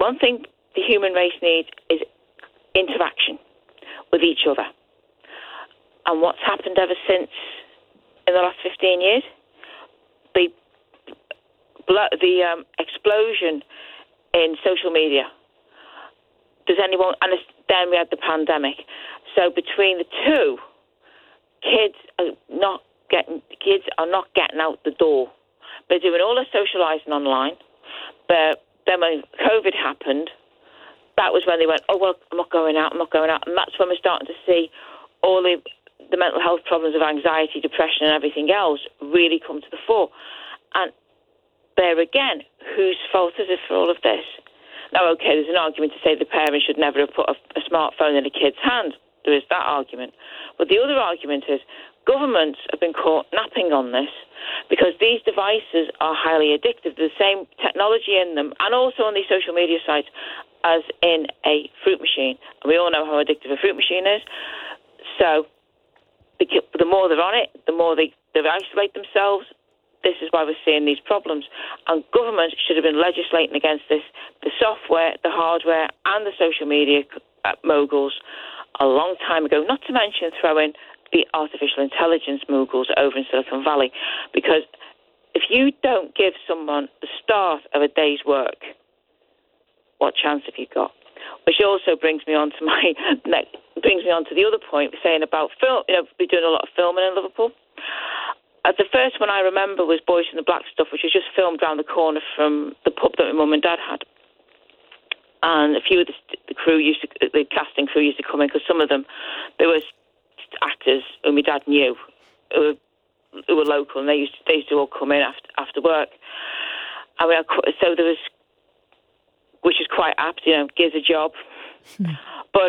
one thing the human race needs is interaction with each other. And what's happened ever since in the last 15 years? The explosion in social media. Does anyone understand? We had the pandemic. So between the two, kids are not getting out the door. They're doing all their socialising online. But then when COVID happened, that was when they went, oh, well, I'm not going out. And that's when we're starting to see all the mental health problems of anxiety, depression and everything else really come to the fore. And there again, whose fault is it for all of this? Now, okay, there's an argument to say the parents should never have put a smartphone in a kid's hand. There is that argument. But the other argument is governments have been caught napping on this because these devices are highly addictive. There's the same technology in them and also on these social media sites as in a fruit machine. And we all know how addictive a fruit machine is. So the more they're on it, the more they isolate themselves. This is why we're seeing these problems. And government should have been legislating against this, the software, the hardware, and the social media moguls a long time ago, not to mention throwing the artificial intelligence moguls over in Silicon Valley. Because if you don't give someone the start of a day's work, what chance have you got? Which also brings me on to the other point, saying about film. You know, we're doing a lot of filming in Liverpool. The first one I remember was Boys in the Black Stuff, which was just filmed round the corner from the pub that my mum and dad had. And a few of the casting crew used to come in, because some of them, there was actors who my dad knew, who were local, and they used to all come in after work. And so there was, which is quite apt, you know, gives a job. But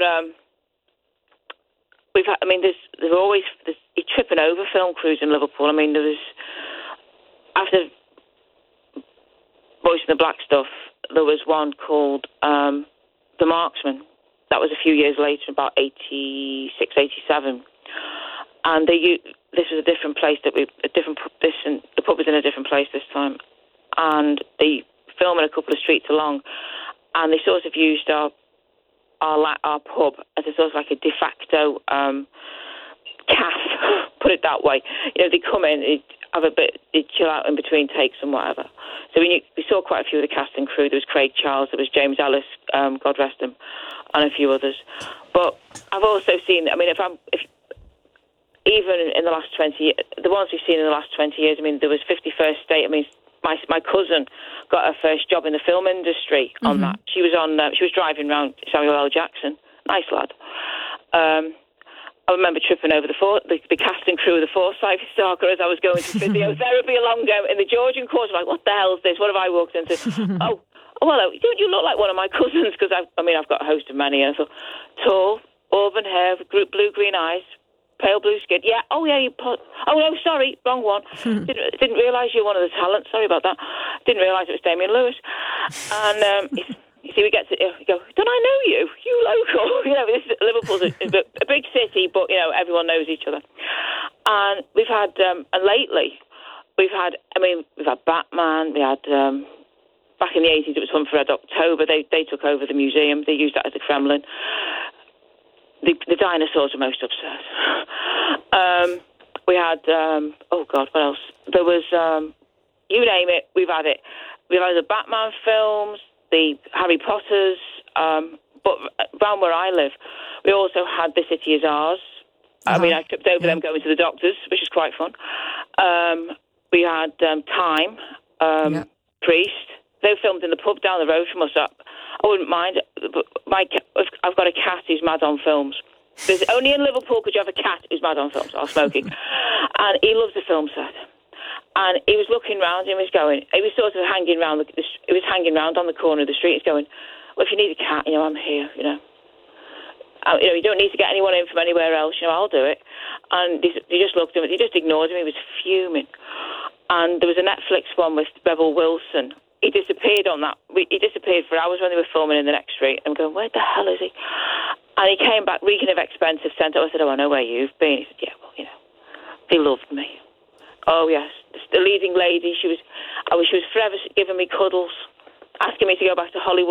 we've had, I mean, there's you're tripping over film crews in Liverpool. I mean, there was, after Boys in the Black Stuff, there was one called The Marksman. That was a few years later, about 86, 87. And this was a different place the pub was in a different place this time. And they filming a couple of streets along, and they sort of used our pub as a sort of like a de facto cafe, put it that way. You know, they come in, they'd chill out in between takes and whatever. So we saw quite a few of the cast and crew. There was Craig Charles, there was James Ellis, God rest him, and a few others. But I've also seen, I mean, if even in the last 20 years, the ones we've seen in the last 20 years, I mean, there was 51st State. I mean, my cousin got her first job in the film industry on that. She was driving around Samuel L. Jackson. Nice lad. I remember tripping over the cast and crew of the Forsyth Stalker as I was going to physiotherapy along in the Georgian Quarter. Like, what the hell is this? What have I walked into? oh, hello. Don't you look like one of my cousins? Because I've got a host of many. And I thought, tall, auburn hair, blue-green eyes, pale blue skin. Yeah. Oh, yeah. Oh, no, sorry. Wrong one. Didn't realise you were one of the talents. Sorry about that. Didn't realise it was Damien Lewis. And you see, we get to go, don't I know you? You local. You know, Liverpool's a big city, but, you know, everyone knows each other. And we've had, and lately, we've had Batman. We had, back in the 80s, it was Hunt for Red October. They took over the museum. They used that as the Kremlin. The dinosaurs are most upset. We had, oh God, what else? There was, you name it, we've had it. We've had the Batman films, the Harry Potters, but around where I live, we also had The City Is Ours. I mean, I tripped over them going to the doctors, which is quite fun. We had Time, Priest. They filmed in the pub down the road from us. I wouldn't mind, but I've got a cat who's mad on films. There's only in Liverpool could you have a cat who's mad on films or smoking. And he loves the film set. And he was looking round and he was sort of hanging round, he was hanging round on the corner of the street. He's going, well, if you need a cat, you know, I'm here, you know. You know, you don't need to get anyone in from anywhere else, you know, I'll do it. And he just looked at him, he just ignored him, he was fuming. And there was a Netflix one with Rebel Wilson. He disappeared on that. He disappeared for hours when they were filming in the next street. I'm going, where the hell is he? And he came back reeking of expensive scent. I said, I know where you've been. He said, yeah, well, you know, they loved me. Oh, yes. The leading lady, she was forever giving me cuddles, asking me to go back to Hollywood.